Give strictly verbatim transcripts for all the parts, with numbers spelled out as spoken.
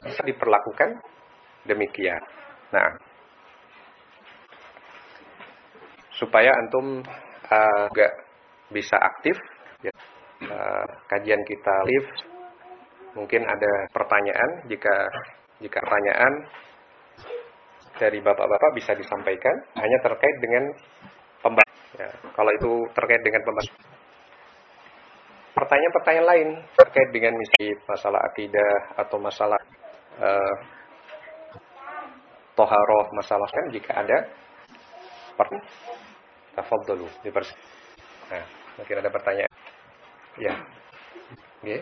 bisa diperlakukan demikian. Nah, supaya antum uh, juga bisa aktif, ya. uh, kajian kita live. Mungkin ada pertanyaan. Jika jika pertanyaan dari bapak-bapak bisa disampaikan, hanya terkait dengan pembahasan. Ya, kalau itu terkait dengan pembahasan. Pertanyaan-pertanyaan lain terkait dengan misi masalah akidah atau masalah uh, toharoh, masalah kan jika ada pertanyaan, tafadhalu dipersilakan. Nah, mungkin ada pertanyaan. Ya. Oke.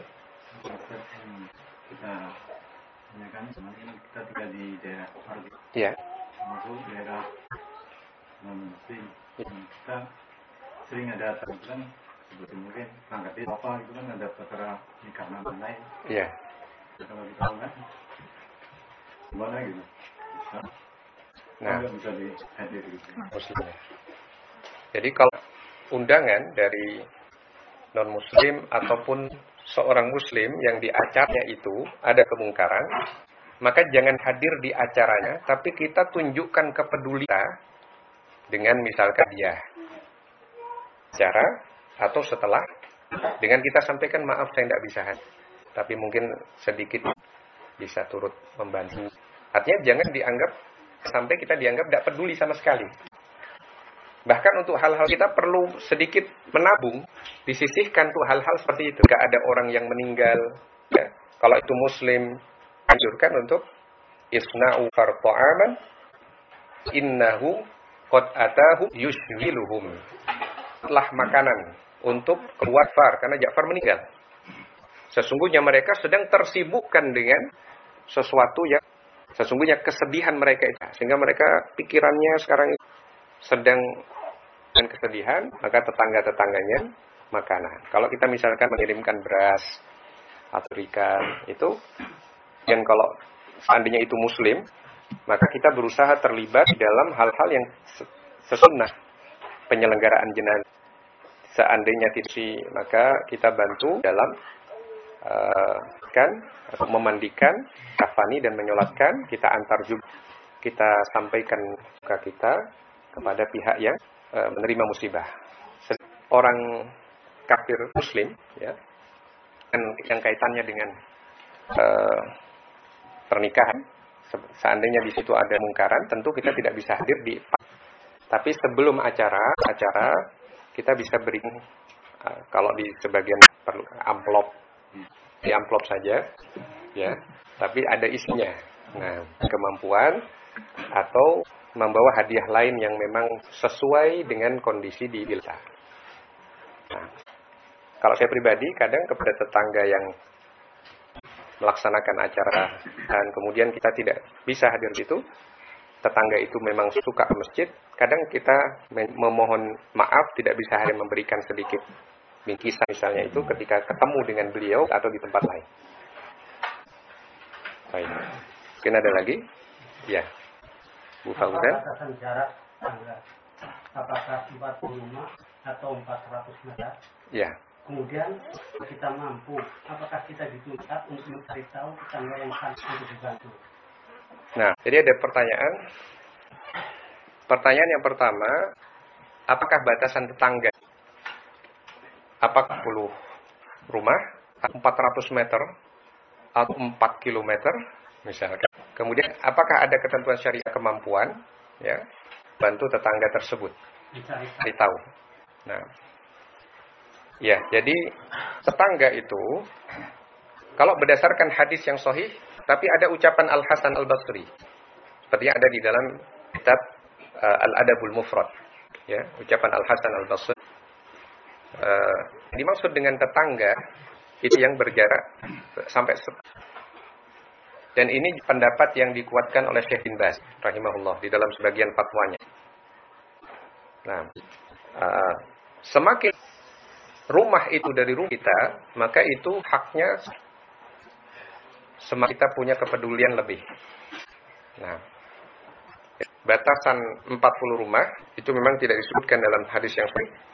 Kita tanyakan semakin kita tinggal di daerah Arab. Ya. Masuk daerah non-muslim. Kita sering ada tampilan seperti mungkin perangkat desa apa itu kan ada perkara nikah nama lain. Iya. Kalau kita kan gimana gitu? Bisa. Nah, bisa dihadiri gitu. Muslim. Jadi kalau undangan dari non-muslim ataupun seorang muslim yang di acaranya itu ada kemungkaran, maka jangan hadir di acaranya, tapi kita tunjukkan kepedulian dengan misalkan dia acara atau setelah, dengan kita sampaikan maaf saya tidak bisa hadir, tapi mungkin sedikit bisa turut membantu. Artinya jangan dianggap sampai kita dianggap tidak peduli sama sekali. Bahkan untuk hal-hal kita perlu sedikit menabung, disisihkan tuh hal-hal seperti itu. Jika ada orang yang meninggal, ya, kalau itu muslim, anjurkan untuk isna'u farta'aman innahu qad atahu yushghiluhum. Telah makanan untuk keluar Ja'far, karena Ja'far meninggal. Sesungguhnya mereka sedang tersibukkan dengan sesuatu yang sesungguhnya kesedihan mereka itu, sehingga mereka pikirannya sekarang sedang dan kesedihan, maka tetangga-tetangganya makanan. Kalau kita misalkan mengirimkan beras atau ikan itu, dan kalau seandainya itu muslim, maka kita berusaha terlibat dalam hal-hal yang sesunnah penyelenggaraan jenazah. Seandainya tidak, maka kita bantu dalam uh, kan atau memandikan, kafani dan menyolatkan, kita antar juga, kita sampaikan duka kita kepada pihak yang e, menerima musibah. Orang kafir muslim, ya, yang kaitannya dengan e, pernikahan, seandainya di situ ada mungkaran, tentu kita tidak bisa hadir di. Tapi sebelum acara, acara kita bisa beri, e, kalau di sebagian perlu amplop, di amplop saja, ya. Tapi ada isinya. Nah, kemampuan atau membawa hadiah lain yang memang sesuai dengan kondisi di desa. Nah, kalau saya pribadi kadang kepada tetangga yang melaksanakan acara dan kemudian kita tidak bisa hadir di situ, tetangga itu memang suka ke masjid, kadang kita memohon maaf tidak bisa hadir memberikan sedikit bingkisan misalnya itu ketika ketemu dengan beliau atau di tempat lain. Baik. Mungkin ada lagi? Ya. Bu Fauzan. Batasan jarak tangga, apakah empat puluh lima atau empat ratus meter? Ya. Kemudian kita mampu, apakah kita dituntut untuk mencari tahu tetangga yang pantas untuk dibantu? Nah, jadi ada pertanyaan. Pertanyaan yang pertama, apakah batasan tetangga? Apakah sepuluh rumah, empat ratus meter, atau empat kilometer, misalkan? Kemudian, apakah ada ketentuan syariah kemampuan, ya, bantu tetangga tersebut? Dicari tahu. Nah, ya, jadi tetangga itu, kalau berdasarkan hadis yang sahih, tapi ada ucapan Al Hasan Al Basri, seperti yang ada di dalam kitab uh, Al Adabul Mufrad, ya, ucapan Al Hasan Al Basri. Uh, dimaksud dengan tetangga itu yang berjarak sampai dan ini pendapat yang dikuatkan oleh Syekh bin Baz rahimahullah di dalam sebagian fatwanya. Nah, uh, semakin rumah itu dari rumah kita, maka itu haknya semakin kita punya kepedulian lebih. Nah, batasan empat puluh rumah itu memang tidak disebutkan dalam hadis yang sahih.